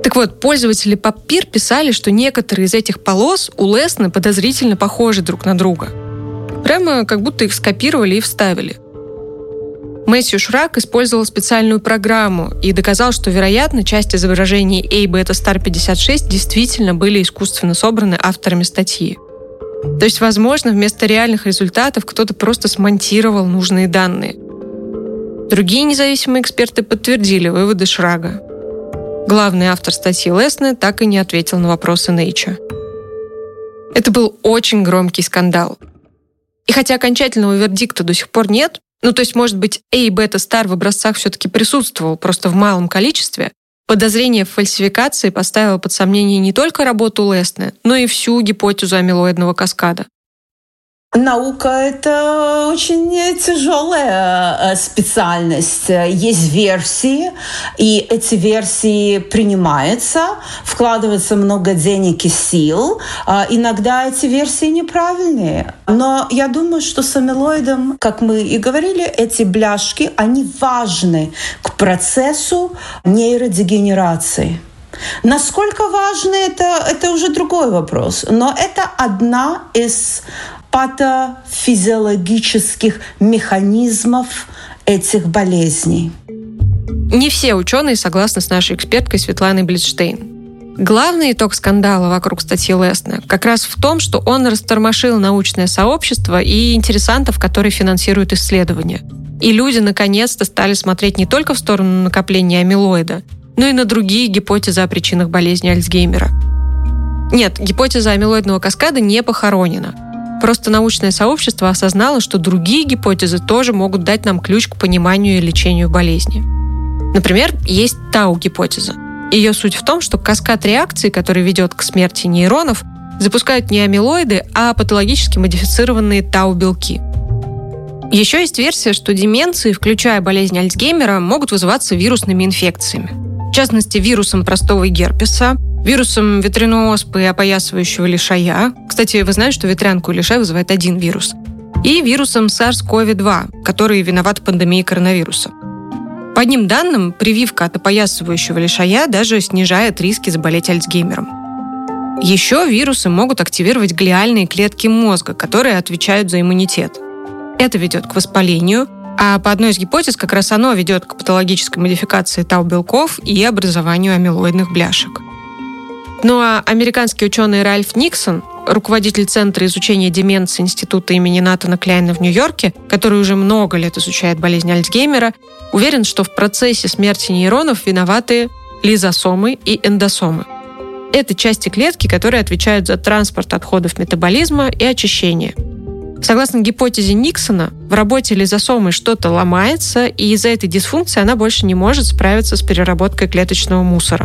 Так вот, пользователи PubPeer писали, что некоторые из этих полос у Лесны подозрительно похожи друг на друга. Прямо как будто их скопировали и вставили. Мэтью Шрак использовал специальную программу и доказал, что, вероятно, часть изображений A-Beta-Star56 действительно были искусственно собраны авторами статьи. То есть, возможно, вместо реальных результатов кто-то просто смонтировал нужные данные. Другие независимые эксперты подтвердили выводы Шрага. Главный автор статьи Лесны так и не ответил на вопросы Nature. Это был очень громкий скандал. И хотя окончательного вердикта до сих пор нет, то есть, может быть, A-Beta-Star в образцах все-таки присутствовал, просто в малом количестве, подозрение в фальсификации поставило под сомнение не только работу Лесны, но и всю гипотезу амилоидного каскада. Наука — это очень тяжелая специальность. Есть версии, и эти версии принимаются, вкладывается много денег и сил. Иногда эти версии неправильные. Но я думаю, что с амилоидом, как мы и говорили, эти бляшки, они важны к процессу нейродегенерации. Насколько важны, это уже другой вопрос. Но это одна из патофизиологических механизмов этих болезней. Не все ученые согласны с нашей эксперткой Светланой Блицштейн. Главный итог скандала вокруг статьи Лесны как раз в том, что он растормошил научное сообщество и интересантов, которые финансируют исследования. И люди наконец-то стали смотреть не только в сторону накопления амилоида, но и на другие гипотезы о причинах болезни Альцгеймера. Нет, гипотеза амилоидного каскада не похоронена. Просто научное сообщество осознало, что другие гипотезы тоже могут дать нам ключ к пониманию и лечению болезни. Например, есть тау-гипотеза. Ее суть в том, что каскад реакций, который ведет к смерти нейронов, запускают не амилоиды, а патологически модифицированные тау-белки. Еще есть версия, что деменции, включая болезнь Альцгеймера, могут вызываться вирусными инфекциями. В частности, вирусом простого герпеса, вирусом ветряной оспы и опоясывающего лишая. Кстати, вы знаете, что ветрянку и лишай вызывает один вирус. И вирусом SARS-CoV-2, который виноват в пандемии коронавируса. По одним данным, прививка от опоясывающего лишая даже снижает риски заболеть Альцгеймером. Еще вирусы могут активировать глиальные клетки мозга, которые отвечают за иммунитет. Это ведет к воспалению, а по одной из гипотез как раз оно ведет к патологической модификации тау-белков и образованию амилоидных бляшек. Ну а американский ученый Ральф Никсон, руководитель Центра изучения деменции Института имени Натана Кляйна в Нью-Йорке, который уже много лет изучает болезнь Альцгеймера, уверен, что в процессе смерти нейронов виноваты лизосомы и эндосомы. Это части клетки, которые отвечают за транспорт отходов метаболизма и очищение. Согласно гипотезе Никсона, в работе лизосомы что-то ломается, и из-за этой дисфункции она больше не может справиться с переработкой клеточного мусора.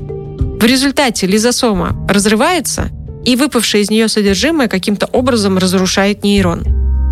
В результате лизосома разрывается, и выпавшее из нее содержимое каким-то образом разрушает нейрон.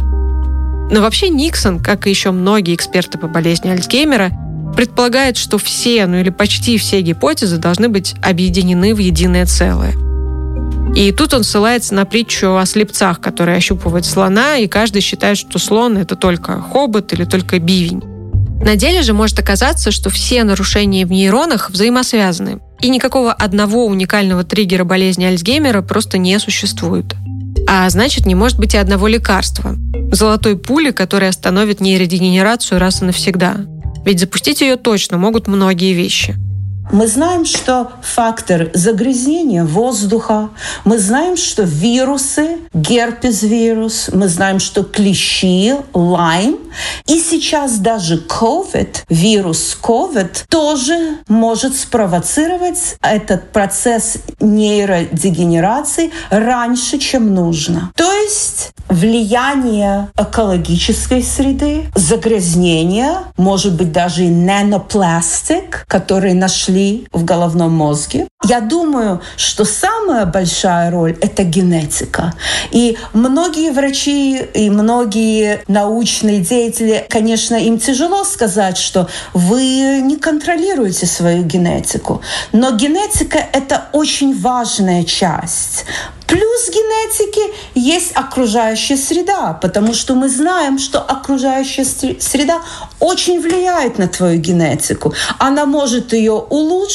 Но вообще Никсон, как и еще многие эксперты по болезни Альцгеймера, предполагает, что все, или почти все гипотезы должны быть объединены в единое целое. И тут он ссылается на притчу о слепцах, которые ощупывают слона, и каждый считает, что слон — это только хобот или только бивень. На деле же может оказаться, что все нарушения в нейронах взаимосвязаны, и никакого одного уникального триггера болезни Альцгеймера просто не существует. А значит, не может быть и одного лекарства, золотой пули, которая остановит нейродегенерацию раз и навсегда. Ведь запустить ее точно могут многие вещи. Мы знаем, что фактор загрязнения воздуха, мы знаем, что вирусы, герпес-вирус, мы знаем, что клещи, лайм, и сейчас даже COVID, вирус COVID, тоже может спровоцировать этот процесс нейродегенерации раньше, чем нужно. То есть влияние экологической среды, загрязнение, может быть, даже и нанопластик, который нашли в головном мозге. Я думаю, что самая большая роль — это генетика. И многие врачи и многие научные деятели, конечно, им тяжело сказать, что вы не контролируете свою генетику. Но генетика — это очень важная часть. Плюс генетики есть окружающая среда, потому что мы знаем, что окружающая среда очень влияет на твою генетику. Она может ее улучшить